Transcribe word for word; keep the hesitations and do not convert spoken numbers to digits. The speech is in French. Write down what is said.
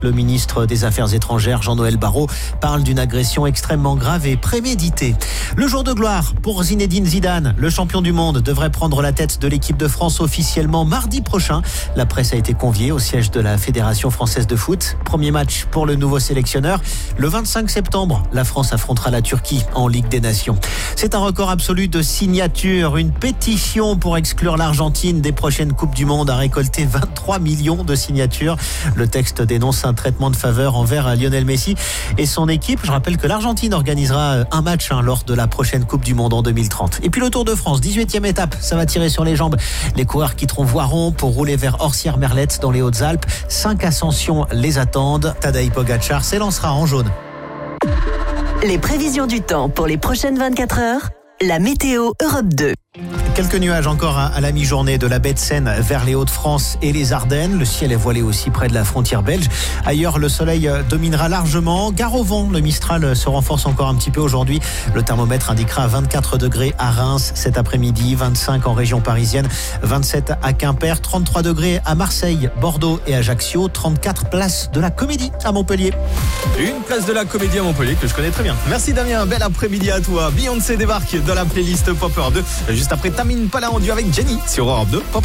Le ministre des Affaires étrangères, Jean-Noël Barrot, parle d'une agression extrêmement grave et préméditée. Le jour de gloire pour Zinedine Zidane. Le champion du monde devrait prendre la tête de l'équipe de France officiellement mardi prochain. La presse a été conviée au siège de la Fédération française de foot. Premier match pour le nouveau sélectionneur. Le vingt-cinq septembre, la France affrontera la Turquie en Ligue des Nations. C'est un record absolu de signatures. Une pétition pour exclure l'Argentine des prochaines Coupes du Monde a récolté vingt-trois millions de signatures. Le texte dénonce un traitement de faveur envers Lionel Messi et son équipe. Je rappelle que l'Argentine organisera un match hein, lors de la prochaine Coupe du Monde en deux mille trente. Et puis le Tour de France, dix-huitième étape, ça va tirer sur les jambes. Les coureurs quitteront Voiron pour rouler vers Orsières-Merlette dans les Hautes-Alpes. Cinq ascensions les attendent. Tadej Pogacar s'élancera en jaune. Les prévisions du temps pour les prochaines vingt-quatre heures. La météo Europe deux. Quelques nuages encore à la mi-journée de la baie de Seine vers les Hauts-de-France et les Ardennes. Le ciel est voilé aussi près de la frontière belge. Ailleurs, le soleil dominera largement. Gare au vent, le Mistral se renforce encore un petit peu aujourd'hui. Le thermomètre indiquera vingt-quatre degrés à Reims cet après-midi, vingt-cinq en région parisienne, vingt-sept à Quimper, trente-trois degrés à Marseille, Bordeaux et Ajaccio, trente-quatre place de la Comédie à Montpellier. Une place de la Comédie à Montpellier que je connais très bien. Merci Damien, bel après-midi à toi. Beyoncé débarque dans la playlist Pop Europe deux. Juste après Tamine Pala en duo avec Jenny sur Europe deux. Pop